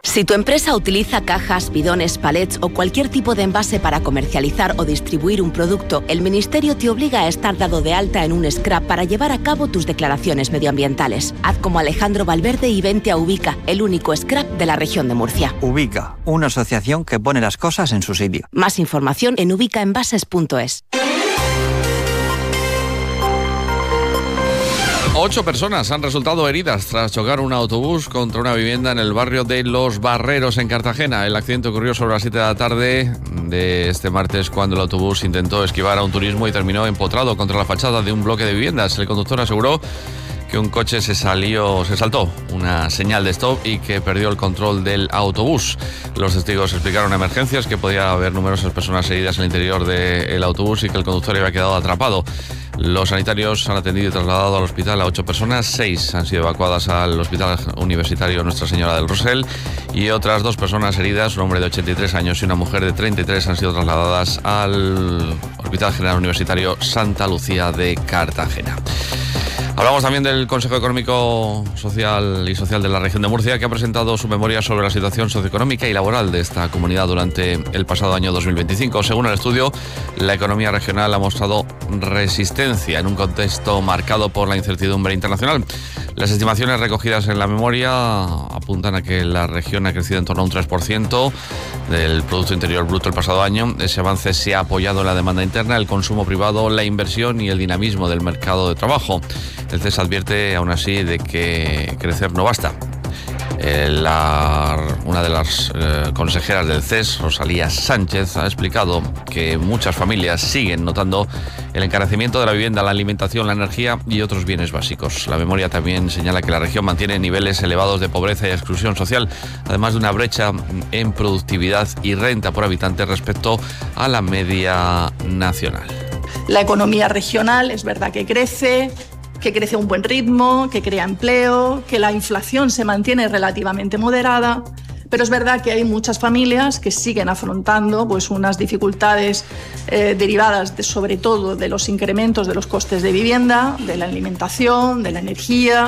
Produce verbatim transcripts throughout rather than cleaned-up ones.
Si tu empresa utiliza cajas, bidones, palets o cualquier tipo de envase para comercializar o distribuir un producto, el Ministerio te obliga a estar dado de alta en un scrap para llevar a cabo tus declaraciones medioambientales. Haz como Alejandro Valverde y vente a Ubica, el único scrap de la región de Murcia. Ubica, una asociación que pone las cosas en su sitio. Más información en ubicaenvases punto es. Ocho personas han resultado heridas tras chocar un autobús contra una vivienda en el barrio de Los Barreros, en Cartagena. El accidente ocurrió sobre las siete de la tarde de este martes, cuando el autobús intentó esquivar a un turismo y terminó empotrado contra la fachada de un bloque de viviendas. El conductor aseguró que un coche se salió, se saltó una señal de stop y que perdió el control del autobús. Los testigos explicaron a emergencias que podía haber numerosas personas heridas en el interior del autobús y que el conductor había quedado atrapado. Los sanitarios han atendido y trasladado al hospital a ocho personas. Seis han sido evacuadas al Hospital Universitario Nuestra Señora del Rosell y otras dos personas heridas, un hombre de ochenta y tres años y una mujer de treinta y tres, han sido trasladadas al Hospital General Universitario Santa Lucía de Cartagena. Hablamos también del Consejo Económico Social y Social de la región de Murcia, que ha presentado su memoria sobre la situación socioeconómica y laboral de esta comunidad durante el pasado año dos mil veinticinco. Según el estudio, la economía regional ha mostrado resistencia en un contexto marcado por la incertidumbre internacional. Las estimaciones recogidas en la memoria apuntan a que la región ha crecido en torno a un tres por ciento del Producto Interior Bruto el pasado año. Ese avance se ha apoyado en la demanda interna, el consumo privado, la inversión y el dinamismo del mercado de trabajo. El C E S advierte aún así de que crecer no basta. Eh, la, una de las eh, consejeras del C E S, Rosalía Sánchez, ha explicado que muchas familias siguen notando el encarecimiento de la vivienda, la alimentación, la energía y otros bienes básicos. La memoria también señala que la región mantiene niveles elevados de pobreza y exclusión social, además de una brecha en productividad y renta por habitante respecto a la media nacional. La economía regional es verdad que crece, que crece a un buen ritmo, que crea empleo, que la inflación se mantiene relativamente moderada, pero es verdad que hay muchas familias que siguen afrontando pues, unas dificultades eh, derivadas de, sobre todo de los incrementos de los costes de vivienda, de la alimentación, de la energía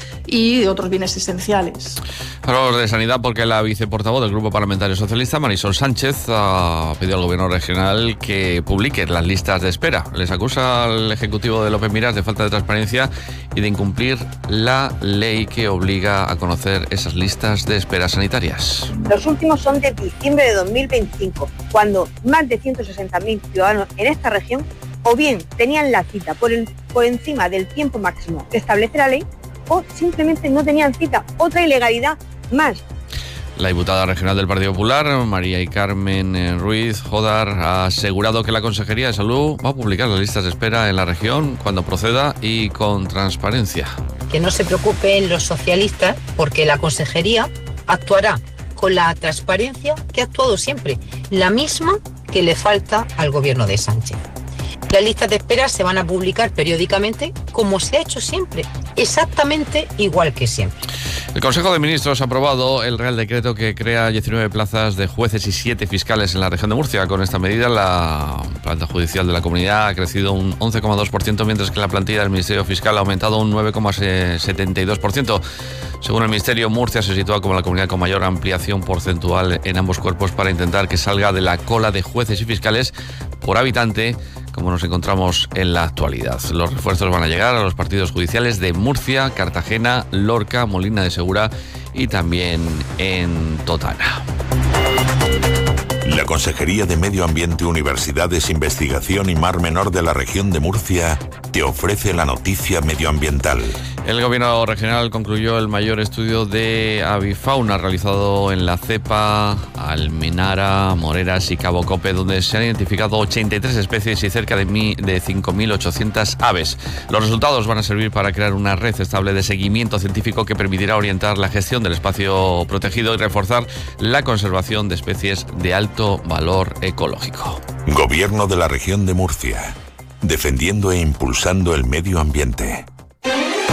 y de otros bienes esenciales. Hablamos de sanidad porque la viceportavoz del Grupo Parlamentario Socialista, Marisol Sánchez, ha pedido al Gobierno regional que publique las listas de espera. Les acusa al Ejecutivo de López Miras de falta de transparencia y de incumplir la ley que obliga a conocer esas listas de espera sanitarias. Los últimos son de diciembre de dos mil veinticinco, cuando más de ciento sesenta mil ciudadanos en esta región o bien tenían la cita por, el, por encima del tiempo máximo que establece la ley, o simplemente no tenían cita. Otra ilegalidad más. La diputada regional del Partido Popular, María y Carmen Ruiz Jodar, ha asegurado que la Consejería de Salud va a publicar las listas de espera en la región cuando proceda y con transparencia. Que no se preocupen los socialistas porque la Consejería actuará con la transparencia que ha actuado siempre, la misma que le falta al Gobierno de Sánchez. Las listas de espera se van a publicar periódicamente, como se ha hecho siempre, exactamente igual que siempre. El Consejo de Ministros ha aprobado el Real Decreto que crea diecinueve plazas de jueces y siete fiscales en la región de Murcia. Con esta medida, la planta judicial de la comunidad ha crecido un once coma dos por ciento, mientras que la plantilla del Ministerio Fiscal ha aumentado un nueve coma setenta y dos por ciento. Según el Ministerio, Murcia se sitúa como la comunidad con mayor ampliación porcentual en ambos cuerpos para intentar que salga de la cola de jueces y fiscales por habitante, como nos encontramos en la actualidad. Los refuerzos van a llegar a los partidos judiciales de Murcia, Cartagena, Lorca, Molina de Segura y también en Totana. La Consejería de Medio Ambiente, Universidades, Investigación y Mar Menor de la región de Murcia te ofrece la noticia medioambiental. El Gobierno regional concluyó el mayor estudio de avifauna realizado en la cepa, Almenara, Moreras y Cabo Cope, donde se han identificado ochenta y tres especies y cerca de, mi, de cinco mil ochocientas aves. Los resultados van a servir para crear una red estable de seguimiento científico que permitirá orientar la gestión del espacio protegido y reforzar la conservación de especies de alto valor ecológico. Gobierno de la región de Murcia, defendiendo e impulsando el medio ambiente.